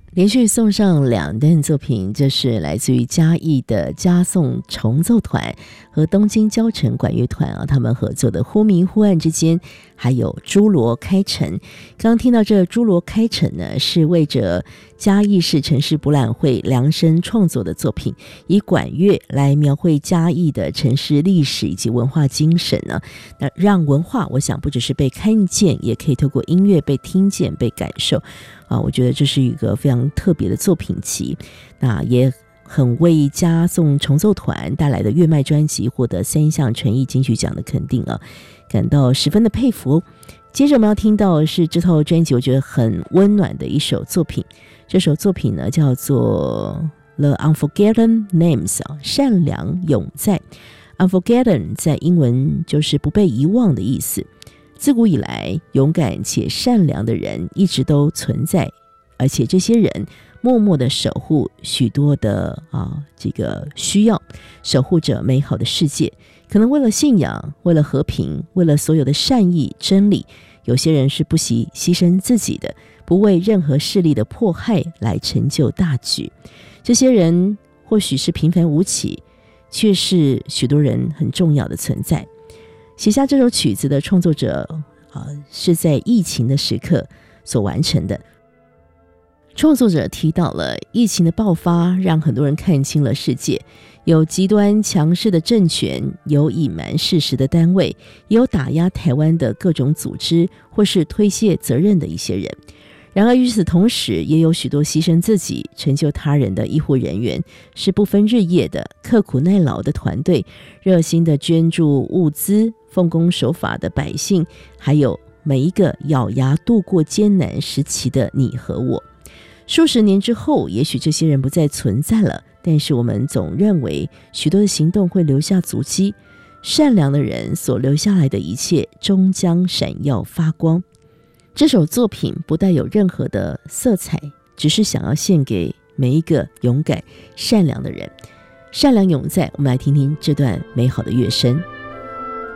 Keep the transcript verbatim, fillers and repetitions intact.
连续送上两段作品，这是来自于嘉义的嘉颂重奏团和东京交城管乐团啊，他们合作的《忽明忽暗之间》，还有《侏罗开城》。刚刚听到这《侏罗开城》呢，是为着嘉义市城市博览会量身创作的作品，以管乐来描绘嘉义的城市历史以及文化精神呢。那让文化，我想不只是被看见，也可以透过音乐被听见、被感受。啊，我觉得这是一个非常特别的作品集，那也很为嘉颂重奏团带来的乐脉专辑获得三项传艺金曲奖的肯定啊，感到十分的佩服。接着我们要听到的是这套专辑我觉得很温暖的一首作品，这首作品呢叫做 The Unforgotten Names 啊，善良永在。 Unforgotten 在英文就是不被遗忘的意思。自古以来，勇敢且善良的人一直都存在，而且这些人默默地守护许多的啊这个需要，守护着美好的世界。可能为了信仰，为了和平，为了所有的善意真理，有些人是不惜牺牲自己的，不为任何势力的迫害来成就大局。这些人或许是平凡无奇，却是许多人很重要的存在。写下这首曲子的创作者、呃、是在疫情的时刻所完成的。创作者提到了疫情的爆发让很多人看清了世界，有极端强势的政权，有隐瞒事实的单位，也有打压台湾的各种组织或是推卸责任的一些人。然而与此同时，也有许多牺牲自己成就他人的医护人员，是不分日夜的刻苦耐劳的团队，热心的捐助物资，奉公守法的百姓，还有每一个咬牙度过艰难时期的你和我。数十年之后，也许这些人不再存在了，但是我们总认为许多的行动会留下足迹，善良的人所留下来的一切终将闪耀发光。这首作品不带有任何的色彩，只是想要献给每一个勇敢善良的人。善良永在，我们来听听这段美好的乐声。